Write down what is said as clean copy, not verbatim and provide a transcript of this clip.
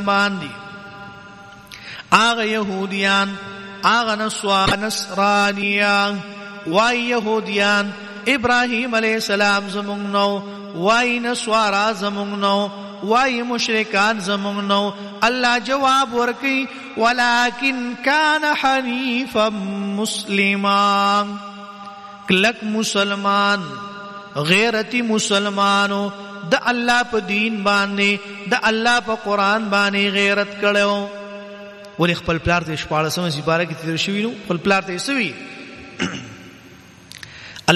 باندې آغا یهودیان آغا نصرانیان وای یهودیان ابراہیم علیہ السلام زمونږ نو وای نصارا زمونږ نو وای مشرکان زمونږ نو الله جواب ورکي ولكن كان حنيفا مسلما کلک مسلمان غیرتی مسلمانو د الله په دین باندې د الله په قران باندې غیرت کړو. ولی خپل پلار ته 14 سپاره کې تیر شوی نو خپل پلار ته سوي